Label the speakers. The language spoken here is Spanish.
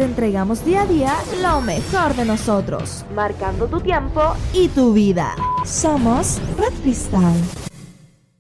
Speaker 1: te entregamos día a día lo mejor de nosotros, marcando tu tiempo y tu vida. Somos Red Cristal.